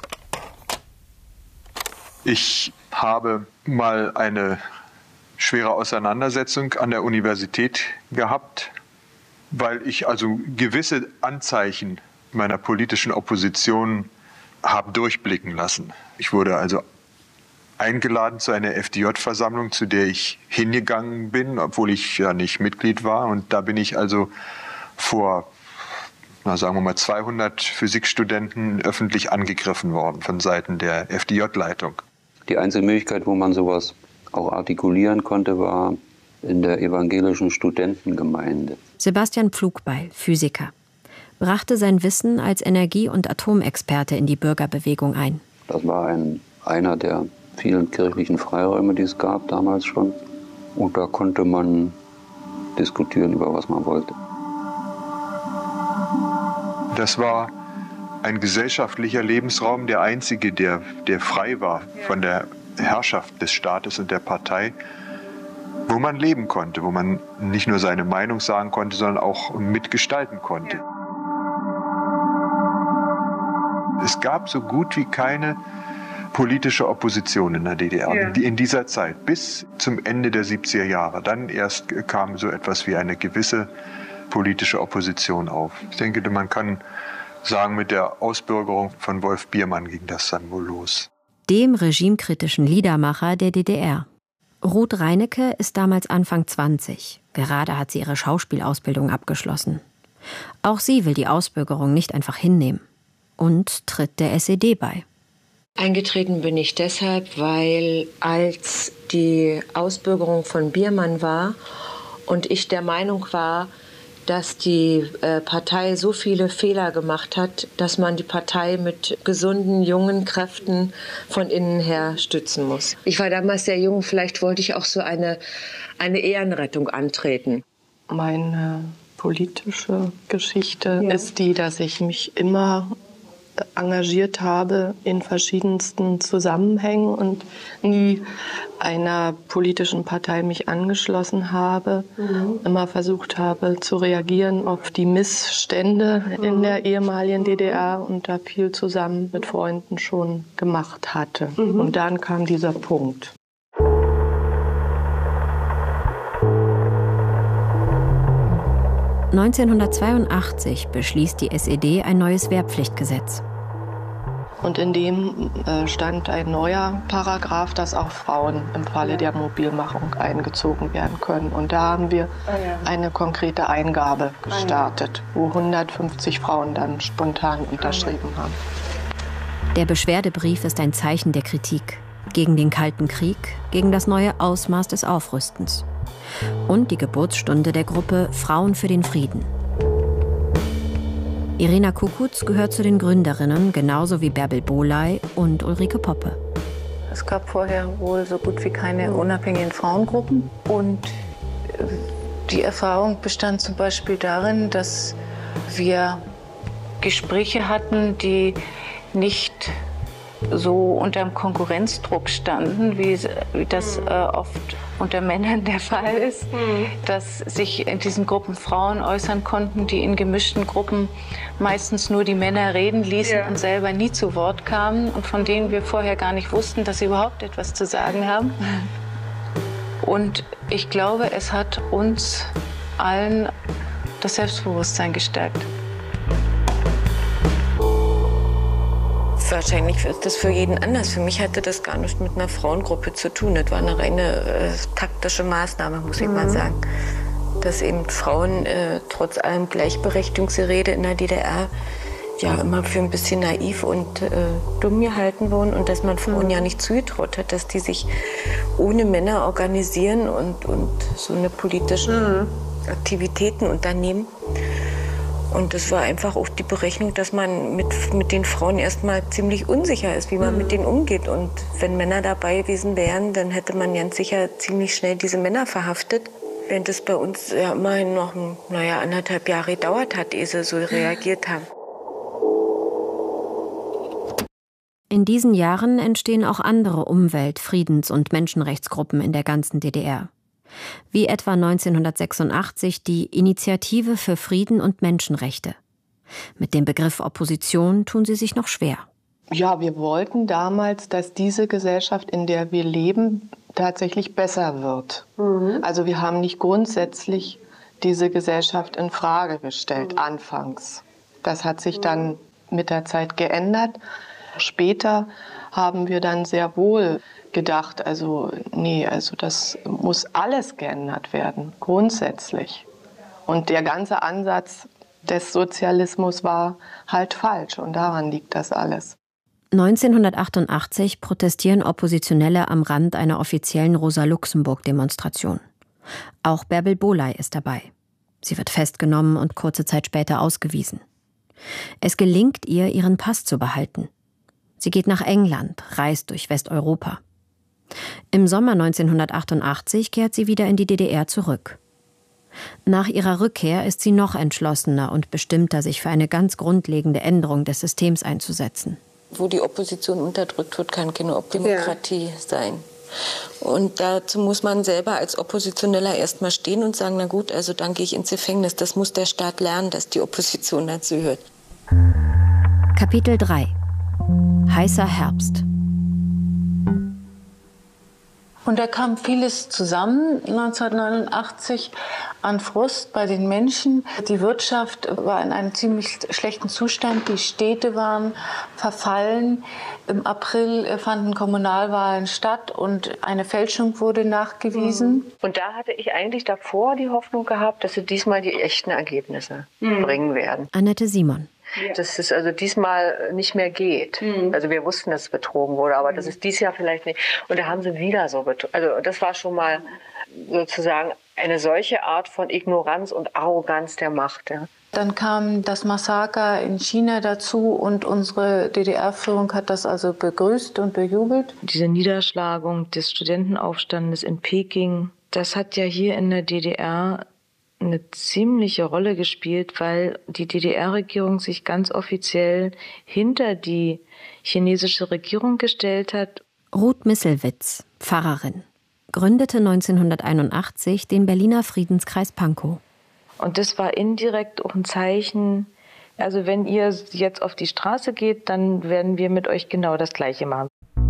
Ich habe mal eine schwere Auseinandersetzung an der Universität gehabt, weil ich also gewisse Anzeichen meiner politischen Opposition habe durchblicken lassen. Ich wurde also eingeladen zu einer FDJ-Versammlung, zu der ich hingegangen bin, obwohl ich ja nicht Mitglied war. Und da bin ich also vor, sagen wir mal, 200 Physikstudenten öffentlich angegriffen worden von Seiten der FDJ-Leitung. Die einzige Möglichkeit, wo man sowas auch artikulieren konnte, war in der evangelischen Studentengemeinde. Sebastian Pflugbeil, Physiker, brachte sein Wissen als Energie- und Atomexperte in die Bürgerbewegung ein. Das war einer der vielen kirchlichen Freiräume, die es gab damals schon. Und da konnte man diskutieren, über was man wollte. Das war ein gesellschaftlicher Lebensraum, der einzige, der frei war von der Herrschaft des Staates und der Partei, wo man leben konnte, wo man nicht nur seine Meinung sagen konnte, sondern auch mitgestalten konnte. Es gab so gut wie keine politische Opposition in der DDR in dieser Zeit, bis zum Ende der 70er Jahre. Dann erst kam so etwas wie eine gewisse politische Opposition auf. Ich denke, man kann sagen, mit der Ausbürgerung von Wolf Biermann ging das dann wohl los. Dem regimekritischen Liedermacher der DDR. Ruth Reinecke ist damals Anfang 20. Gerade hat sie ihre Schauspielausbildung abgeschlossen. Auch sie will die Ausbürgerung nicht einfach hinnehmen und tritt der SED bei. Eingetreten bin ich deshalb, weil als die Ausbürgerung von Biermann war und ich der Meinung war, dass die Partei so viele Fehler gemacht hat, dass man die Partei mit gesunden, jungen Kräften von innen her stützen muss. Ich war damals sehr jung, vielleicht wollte ich auch so eine Ehrenrettung antreten. Meine politische Geschichte ist die, dass ich mich immer engagiert habe in verschiedensten Zusammenhängen und nie einer politischen Partei mich angeschlossen habe, immer versucht habe zu reagieren auf die Missstände in der ehemaligen DDR und da viel zusammen mit Freunden schon gemacht hatte. Und dann kam dieser Punkt. (1982) beschließt die SED ein neues Wehrpflichtgesetz. Und in dem stand ein neuer Paragraph, dass auch Frauen im Falle der Mobilmachung eingezogen werden können. Und da haben wir eine konkrete Eingabe gestartet, wo 150 Frauen dann spontan unterschrieben haben. Der Beschwerdebrief ist ein Zeichen der Kritik gegen den Kalten Krieg, gegen das neue Ausmaß des Aufrüstens und die Geburtsstunde der Gruppe Frauen für den Frieden. Irena Kukutz gehört zu den Gründerinnen, genauso wie Bärbel Bohley und Ulrike Poppe. Es gab vorher wohl so gut wie keine unabhängigen Frauengruppen. Und die Erfahrung bestand zum Beispiel darin, dass wir Gespräche hatten, die nicht so unter dem Konkurrenzdruck standen, wie das oft unter Männern der Fall ist, dass sich in diesen Gruppen Frauen äußern konnten, die in gemischten Gruppen meistens nur die Männer reden ließen und selber nie zu Wort kamen und von denen wir vorher gar nicht wussten, dass sie überhaupt etwas zu sagen haben. Und ich glaube, es hat uns allen das Selbstbewusstsein gestärkt. Wahrscheinlich ist das für jeden anders. Für mich hatte das gar nichts mit einer Frauengruppe zu tun. Das war eine reine taktische Maßnahme, muss ich mal sagen. Dass eben Frauen trotz allem Gleichberechtigungsgerede in der DDR ja immer für ein bisschen naiv und dumm gehalten wurden und dass man Frauen ja nicht zugetraut hat, dass die sich ohne Männer organisieren und so eine politische Aktivitäten unternehmen. Und es war einfach auch die Berechnung, dass man mit den Frauen erstmal ziemlich unsicher ist, wie man mit denen umgeht. Und wenn Männer dabei gewesen wären, dann hätte man ganz sicher ziemlich schnell diese Männer verhaftet. Während es bei uns ja immerhin noch 1,5 Jahre gedauert hat, ehe sie so reagiert haben. In diesen Jahren entstehen auch andere Umwelt-, Friedens- und Menschenrechtsgruppen in der ganzen DDR. Wie etwa 1986 die Initiative für Frieden und Menschenrechte. Mit dem Begriff Opposition tun sie sich noch schwer. Ja, wir wollten damals, dass diese Gesellschaft, in der wir leben, tatsächlich besser wird. Also wir haben nicht grundsätzlich diese Gesellschaft in Frage gestellt, anfangs. Das hat sich dann mit der Zeit geändert. Später haben wir dann sehr wohl gedacht, also das muss alles geändert werden, grundsätzlich. Und der ganze Ansatz des Sozialismus war halt falsch und daran liegt das alles. 1988 protestieren Oppositionelle am Rand einer offiziellen Rosa-Luxemburg-Demonstration. Auch Bärbel Bohley ist dabei. Sie wird festgenommen und kurze Zeit später ausgewiesen. Es gelingt ihr, ihren Pass zu behalten. Sie geht nach England, reist durch Westeuropa. Im Sommer 1988 kehrt sie wieder in die DDR zurück. Nach ihrer Rückkehr ist sie noch entschlossener und bestimmter, sich für eine ganz grundlegende Änderung des Systems einzusetzen. Wo die Opposition unterdrückt wird, kann keine Demokratie sein. Und dazu muss man selber als Oppositioneller erst mal stehen und sagen, na gut, also dann gehe ich ins Gefängnis. Das muss der Staat lernen, dass die Opposition dazu hört. Kapitel 3 – Heißer Herbst. Und da kam vieles zusammen 1989 an Frust bei den Menschen. Die Wirtschaft war in einem ziemlich schlechten Zustand. Die Städte waren verfallen. Im April fanden Kommunalwahlen statt und eine Fälschung wurde nachgewiesen. Und da hatte ich eigentlich davor die Hoffnung gehabt, dass sie diesmal die echten Ergebnisse bringen werden. Annette Simon. Dass es also diesmal nicht mehr geht. Also wir wussten, dass es betrogen wurde, aber das ist dieses Jahr vielleicht nicht. Und da haben sie wieder so betrogen. Also das war schon mal sozusagen eine solche Art von Ignoranz und Arroganz der Macht. Ja. Dann kam das Massaker in China dazu und unsere DDR-Führung hat das also begrüßt und bejubelt. Diese Niederschlagung des Studentenaufstandes in Peking, das hat ja hier in der DDR eine ziemliche Rolle gespielt, weil die DDR-Regierung sich ganz offiziell hinter die chinesische Regierung gestellt hat. Ruth Misselwitz, Pfarrerin, gründete 1981 den Berliner Friedenskreis Pankow. Und das war indirekt auch ein Zeichen, also wenn ihr jetzt auf die Straße geht, dann werden wir mit euch genau das Gleiche machen.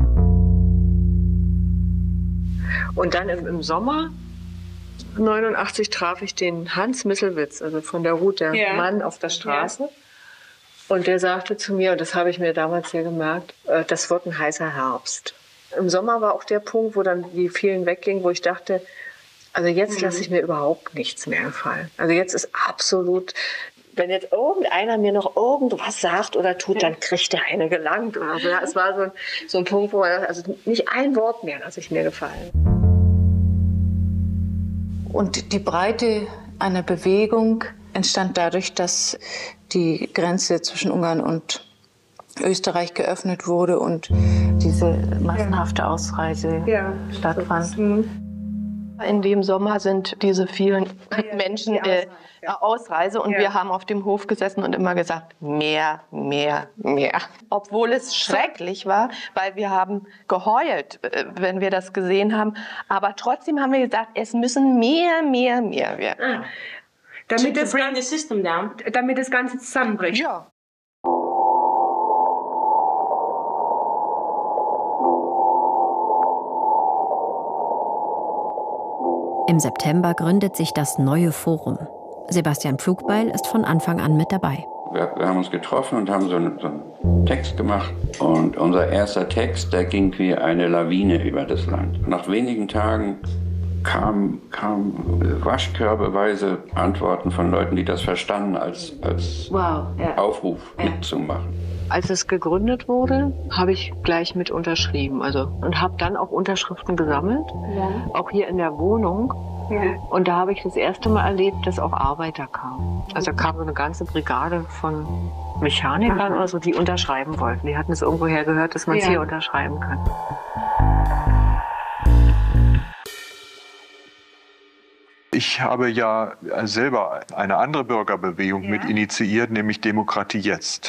Und dann im Sommer 89 traf ich den Hans Misselwitz, also von der Ruth, der Mann auf der Straße. Ja. Und der sagte zu mir, und das habe ich mir damals sehr gemerkt, das wird ein heißer Herbst. Im Sommer war auch der Punkt, wo dann die vielen weggingen, wo ich dachte, also jetzt lasse ich mir überhaupt nichts mehr gefallen. Also jetzt ist absolut, wenn jetzt irgendeiner mir noch irgendwas sagt oder tut, dann kriegt der eine gelangt. Oder so. Ja, es war so ein Punkt, wo man, also nicht ein Wort mehr lasse ich mir gefallen. Und die Breite einer Bewegung entstand dadurch, dass die Grenze zwischen Ungarn und Österreich geöffnet wurde und diese massenhafte Ausreise stattfand. In dem Sommer sind diese vielen Menschen Ausreise und wir haben auf dem Hof gesessen und immer gesagt, mehr, mehr, mehr. Obwohl es schrecklich war, weil wir haben geheult, wenn wir das gesehen haben. Aber trotzdem haben wir gesagt, es müssen mehr, mehr, mehr werden. Damit das Ganze zusammenbricht. Ja. Im September gründet sich das Neue Forum. Sebastian Pflugbeil ist von Anfang an mit dabei. Wir haben uns getroffen und haben so einen Text gemacht. Und unser erster Text, der ging wie eine Lawine über das Land. Nach wenigen Tagen kamen waschkörbeweise Antworten von Leuten, die das verstanden als Aufruf mitzumachen. Als es gegründet wurde, habe ich gleich mit unterschrieben. Und habe dann auch Unterschriften gesammelt, auch hier in der Wohnung. Ja. Und da habe ich das erste Mal erlebt, dass auch Arbeiter kamen. Also da kam so eine ganze Brigade von Mechanikern oder so, die unterschreiben wollten. Die hatten es irgendwoher gehört, dass man es hier unterschreiben kann. Ich habe ja selber eine andere Bürgerbewegung mit initiiert, nämlich Demokratie Jetzt.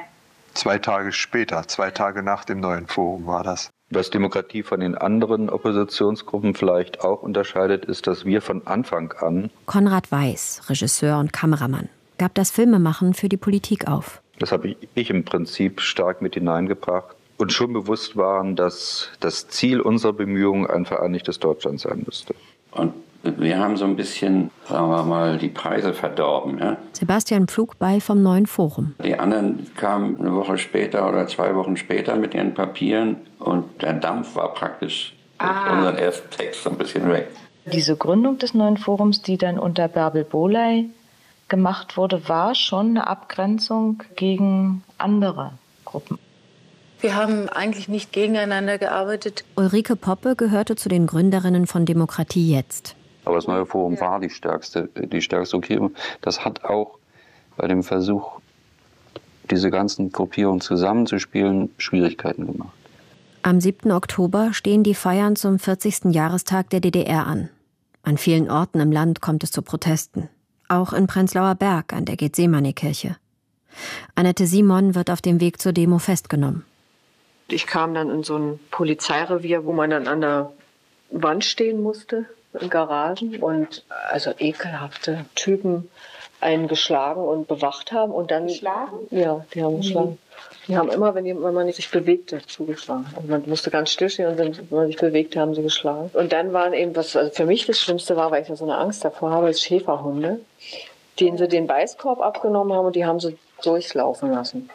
2 Tage später, 2 Tage nach dem Neuen Forum war das. Was Demokratie von den anderen Oppositionsgruppen vielleicht auch unterscheidet, ist, dass wir von Anfang an... Konrad Weiß, Regisseur und Kameramann, gab das Filmemachen für die Politik auf. Das habe ich im Prinzip stark mit hineingebracht und schon bewusst waren, dass das Ziel unserer Bemühungen ein vereinigtes Deutschland sein müsste. Und wir haben so ein bisschen, sagen wir mal, die Preise verdorben. Ja? Sebastian Pflugbeil vom Neuen Forum. Die anderen kamen eine Woche später oder 2 Wochen später mit ihren Papieren und der Dampf war praktisch durch unseren ersten Text so ein bisschen weg. Diese Gründung des Neuen Forums, die dann unter Bärbel Bohley gemacht wurde, war schon eine Abgrenzung gegen andere Gruppen. Wir haben eigentlich nicht gegeneinander gearbeitet. Ulrike Poppe gehörte zu den Gründerinnen von Demokratie Jetzt. Aber das Neue Forum war die stärkste Gruppierung. Das hat auch bei dem Versuch, diese ganzen Gruppierungen zusammenzuspielen, Schwierigkeiten gemacht. Am 7. Oktober stehen die Feiern zum 40. Jahrestag der DDR an. An vielen Orten im Land kommt es zu Protesten. Auch in Prenzlauer Berg an der Gethsemane-Kirche. Annette Simon wird auf dem Weg zur Demo festgenommen. Ich kam dann in so ein Polizeirevier, wo man dann an der Wand stehen musste, in Garagen. Und also ekelhafte Typen einen geschlagen und bewacht haben. Und dann, geschlagen? Ja, die haben geschlagen. Die haben immer, wenn man sich bewegte, zugeschlagen. Also man musste ganz stillstehen und wenn man sich bewegte, haben sie geschlagen. Und dann waren eben, was also für mich das Schlimmste war, weil ich da so eine Angst davor habe, als Schäferhunde, denen sie den Beißkorb abgenommen haben und die haben sie durchlaufen lassen.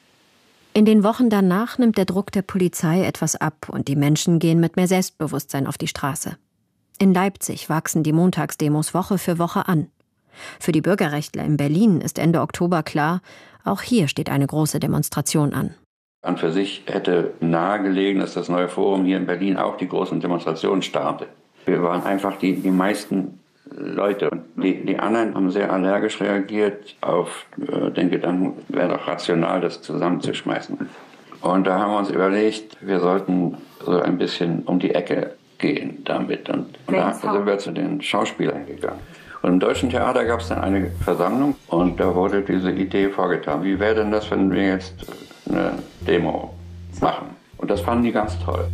In den Wochen danach nimmt der Druck der Polizei etwas ab und die Menschen gehen mit mehr Selbstbewusstsein auf die Straße. In Leipzig wachsen die Montagsdemos Woche für Woche an. Für die Bürgerrechtler in Berlin ist Ende Oktober klar, auch hier steht eine große Demonstration an. An für sich hätte nahegelegen, dass das Neue Forum hier in Berlin auch die großen Demonstrationen startet. Wir waren einfach die meisten Leute. Und die anderen haben sehr allergisch reagiert auf den Gedanken, wäre doch rational, das zusammenzuschmeißen. Und da haben wir uns überlegt, wir sollten so ein bisschen um die Ecke gehen damit. Und da sind wir zu den Schauspielern gegangen. Und im Deutschen Theater gab es dann eine Versammlung und da wurde diese Idee vorgetragen. Wie wäre denn das, wenn wir jetzt eine Demo machen? Und das fanden die ganz toll.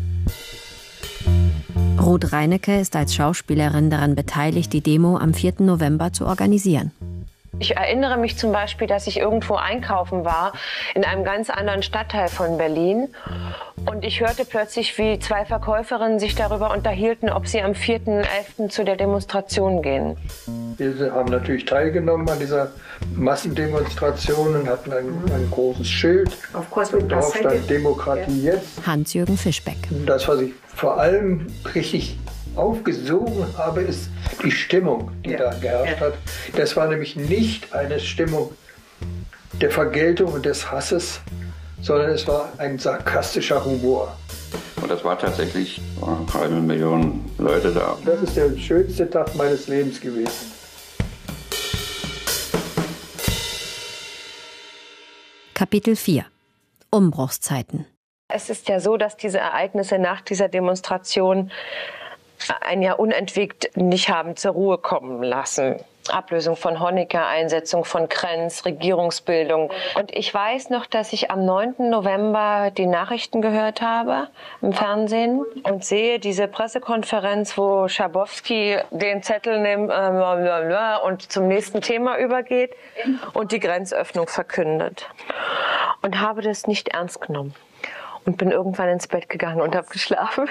Ruth Reinecke ist als Schauspielerin daran beteiligt, die Demo am 4. November zu organisieren. Ich erinnere mich zum Beispiel, dass ich irgendwo einkaufen war, in einem ganz anderen Stadtteil von Berlin. Und ich hörte plötzlich, wie 2 Verkäuferinnen sich darüber unterhielten, ob sie am 4.11. zu der Demonstration gehen. Wir haben natürlich teilgenommen an dieser Massendemonstration und hatten ein großes Schild. Darauf stand Demokratie jetzt. Hans-Jürgen Fischbeck. Das, was ich vor allem richtig aufgesogen habe, ist die Stimmung, die da geherrscht hat. Das war nämlich nicht eine Stimmung der Vergeltung und des Hasses, sondern es war ein sarkastischer Humor. Und das war tatsächlich 500.000 Leute da. Das ist der schönste Tag meines Lebens gewesen. Kapitel 4 – Umbruchszeiten. Es ist ja so, dass diese Ereignisse nach dieser Demonstration ein Jahr unentwegt nicht haben zur Ruhe kommen lassen. Ablösung von Honecker, Einsetzung von Krenz, Regierungsbildung. Und ich weiß noch, dass ich am 9. November die Nachrichten gehört habe im Fernsehen und sehe diese Pressekonferenz, wo Schabowski den Zettel nimmt und zum nächsten Thema übergeht und die Grenzöffnung verkündet. Und habe das nicht ernst genommen. Und bin irgendwann ins Bett gegangen und habe geschlafen.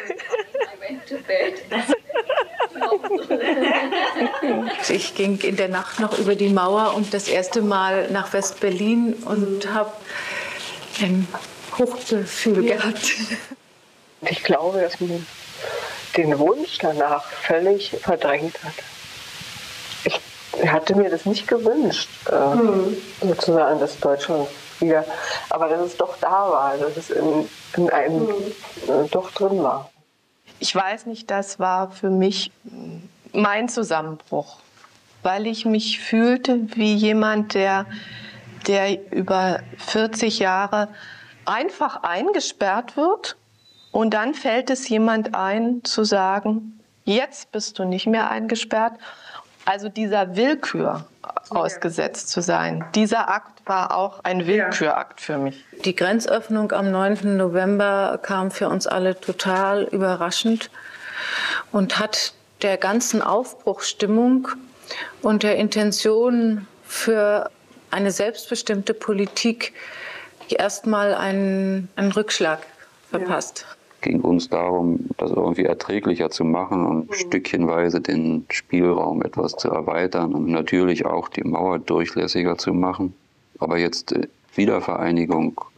Ich ging in der Nacht noch über die Mauer und das erste Mal nach West-Berlin und habe ein Hochgefühl gehabt. Ich glaube, dass man den Wunsch danach völlig verdrängt hat. Ich hatte mir das nicht gewünscht, sozusagen, dass Deutschland wieder, aber dass es doch da war, dass es in einem doch drin war. Ich weiß nicht, das war für mich mein Zusammenbruch, weil ich mich fühlte wie jemand, der über 40 Jahre einfach eingesperrt wird und dann fällt es jemand ein, zu sagen, jetzt bist du nicht mehr eingesperrt. Also dieser Willkür ausgesetzt zu sein. Dieser Akt war auch ein Willkürakt für mich. Die Grenzöffnung am 9. November kam für uns alle total überraschend und hat der ganzen Aufbruchsstimmung und der Intention für eine selbstbestimmte Politik erstmal einen Rückschlag verpasst. Ging uns darum, das irgendwie erträglicher zu machen und stückchenweise den Spielraum etwas zu erweitern und natürlich auch die Mauer durchlässiger zu machen. Aber jetzt Wiedervereinigung